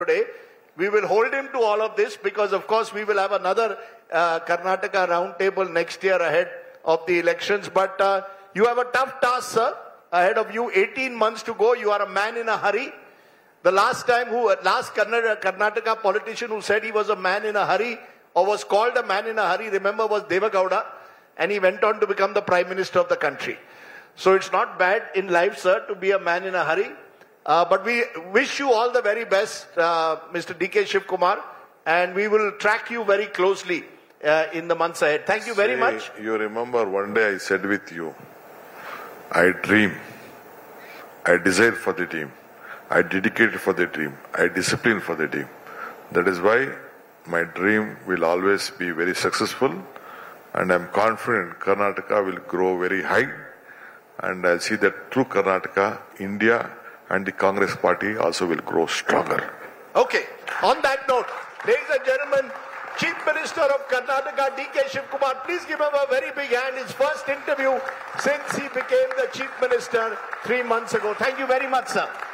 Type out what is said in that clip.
today. We will hold him to all of this because, of course, we will have another Karnataka roundtable next year ahead of the elections. But you have a tough task, sir, ahead of you. 18 months to go. You are a man in a hurry. The last Karnataka politician who said he was a man in a hurry or was called a man in a hurry, remember, was Devagowda, and he went on to become the Prime Minister of the country. So it's not bad in life, sir, to be a man in a hurry. But we wish you all the very best, Mr. D.K. Shiv Kumar, and we will track you very closely in the months ahead. Thank you very much. You remember one day I said with you, I dream, I desire for the team, I dedicate for the team, I discipline for the team. That is why my dream will always be very successful, and I am confident Karnataka will grow very high, and I see that through Karnataka, India and the Congress party also will grow stronger. Okay. On that note, ladies and gentlemen, Chief Minister of Karnataka, D.K. Shiv Kumar, please give him a very big hand. His first interview since he became the Chief Minister 3 months ago. Thank you very much, sir.